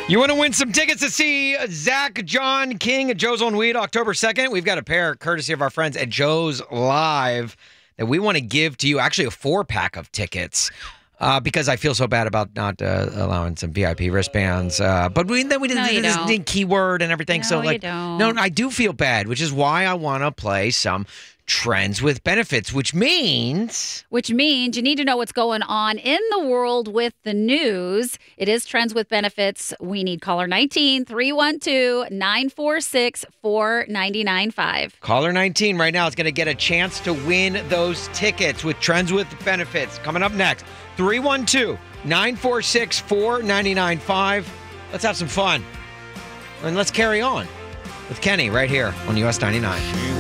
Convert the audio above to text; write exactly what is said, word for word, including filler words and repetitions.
You want to win some tickets to see Zach John King at Joe's on Weed October second? We've got a pair courtesy of our friends at Joe's Live that we want to give to you. Actually, a four-pack of tickets. Uh, because I feel so bad about not uh, allowing some V I P wristbands. Uh, but we then we did No, you this don't. keyword and everything. No, so like, you don't. no, I do feel bad, which is why I want to play some Trends with Benefits, which means Which means you need to know what's going on in the world with the news. It is Trends with Benefits. We need caller nineteen, three one two, nine four six, four nine nine five. caller nineteen right now is going to get a chance to win those tickets with Trends with Benefits. Coming up next, three one two, nine four six, four nine nine five. Let's have some fun. And let's carry on with Kenny right here on U S ninety-nine.